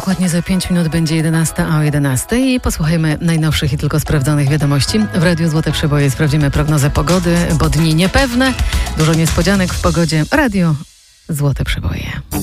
Dokładnie za 5 minut będzie 11, a o 11 posłuchajmy najnowszych i tylko sprawdzonych wiadomości. W Radiu Złote Przeboje sprawdzimy prognozę pogody, bo dni niepewne, dużo niespodzianek w pogodzie. Radio Złote Przeboje.